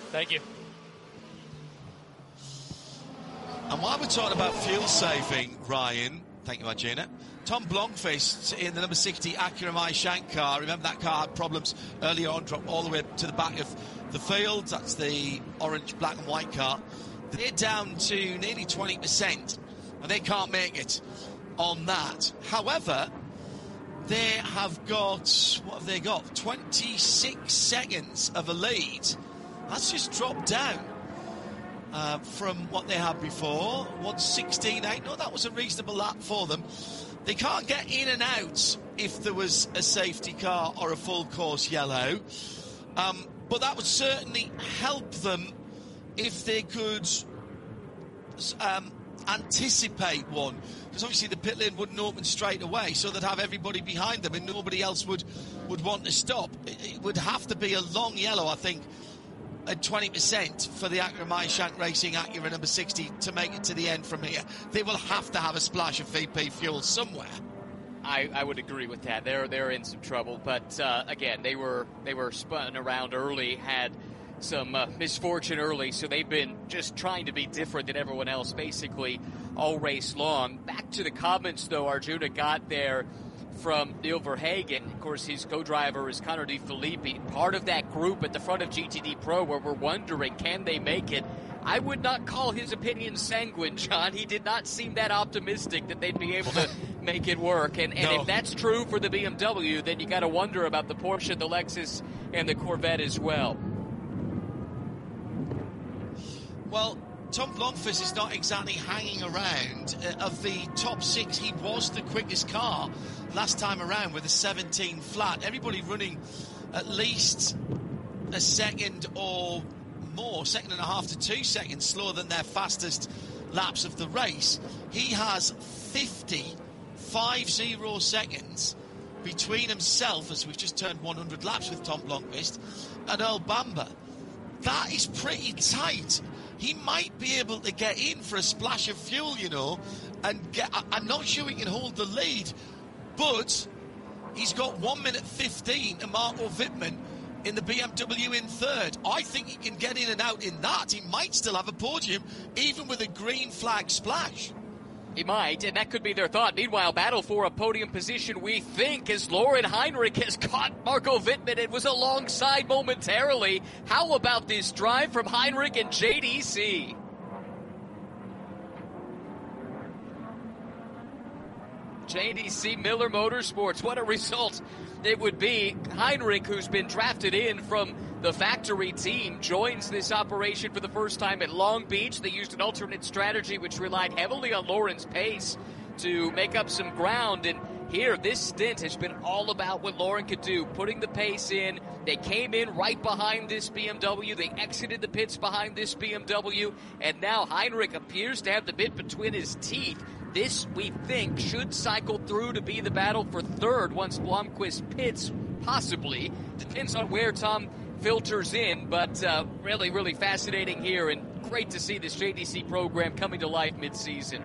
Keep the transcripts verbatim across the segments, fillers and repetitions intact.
Thank you. And while we're talking about fuel saving, Ryan, thank you, Arjuna, Tom Blomqvist in the number sixty Acura My Shank car. Remember that car had problems earlier on, dropped all the way to the back of the field. That's the orange, black and white car. They're down to nearly twenty percent, and they can't make it on that. However, they have got, what have they got? twenty-six seconds of a lead. That's just dropped down uh, from what they had before. one sixteen eight. No, that was a reasonable lap for them. They can't get in and out if there was a safety car or a full course yellow. Um, but that would certainly help them if they could um, anticipate one. Because obviously the pit lane wouldn't open straight away, so they'd have everybody behind them and nobody else would, would want to stop. It, it would have to be a long yellow, I think, at twenty percent for the Acura My Shank Racing Acura number sixty to make it to the end from here. They will have to have a splash of V P fuel somewhere. I, I would agree with that. They're they're in some trouble, but uh, again, they were they were spun around early, had some uh, misfortune early, so they've been just trying to be different than everyone else, basically all race long. Back to the comments, though, Arjuna got there from Neil Verhagen. Of course, his co-driver is Connor De Filippi, part of that group at the front of G T D Pro where we're wondering, can they make it? I would not call his opinion sanguine, John. He did not seem that optimistic that they'd be able to make it work. And, and no. if that's true for the B M W, then you got to wonder about the Porsche, the Lexus, and the Corvette as well. Well, Tom Blomqvist is not exactly hanging around. Uh, of the top six, he was the quickest car last time around with a seventeen flat. Everybody running at least a second or more, second and a half to two seconds slower than their fastest laps of the race. He has fifty, five zero seconds between himself, as we've just turned one hundred laps with Tom Blomqvist, and Earl Bamber. That is pretty tight. He might be able to get in for a splash of fuel, you know, and get, I'm not sure he can hold the lead, but he's got one minute fifteen to Marco Wittmann in the B M W in third. I think he can get in and out in that. He might still have a podium, even with a green flag splash. He might, and that could be their thought. Meanwhile, battle for a podium position, we think, as Laurin Heinrich has caught Marco Wittmann. It was alongside momentarily. How about this drive from Heinrich and J D C? J D C Miller Motorsports, what a result it would be. Heinrich, who's been drafted in from the factory team, joins this operation for the first time at Long Beach. They used an alternate strategy which relied heavily on Laurin's pace to make up some ground, and here this stint has been all about what Laurin could do, putting the pace in. They came in right behind this B M W, they exited the pits behind this B M W, and now Heinrich appears to have the bit between his teeth. This, we think, should cycle through to be the battle for third once Blomqvist pits, possibly. Depends on where Tom filters in, but uh, really, really fascinating here, and great to see this J D C program coming to life mid-season.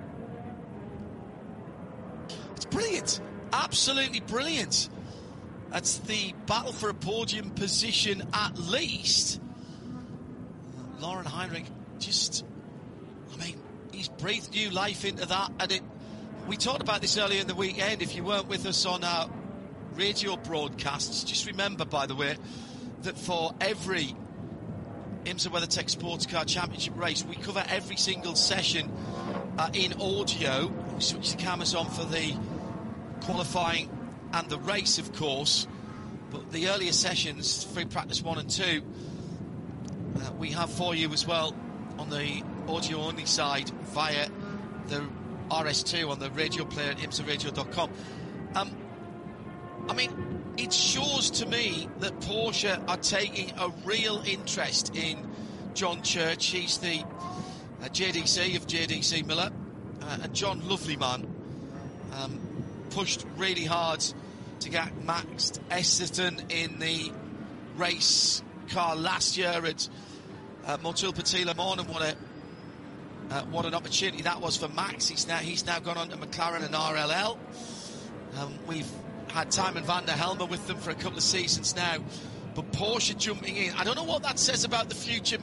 It's brilliant. Absolutely brilliant. That's the battle for a podium position at least. Laurin Heinrich just, I mean, he's breathed new life into that, and it, we talked about this earlier in the weekend. If you weren't with us on our radio broadcasts, just remember, by the way, that for every IMSA WeatherTech Sports Car Championship race, we cover every single session uh, in audio. We switch the cameras on for the qualifying and the race, of course, but the earlier sessions, free practice one and two, uh, we have for you as well on the audio only side via the R S two on the radio player at imsa radio dot com. Um, I mean, it shows to me that Porsche are taking a real interest in John Church. He's the uh, J D C of J D C Miller, uh, and John, lovely man, um, pushed really hard to get Max Esterton in the race car last year at uh, Motul Petit Le Mans, and what a uh, what an opportunity that was for Max. He's now he's now gone on to McLaren and R L L. Um, we've had Tymon van der Helmer with them for a couple of seasons now, but Porsche jumping in, I don't know what that says about the future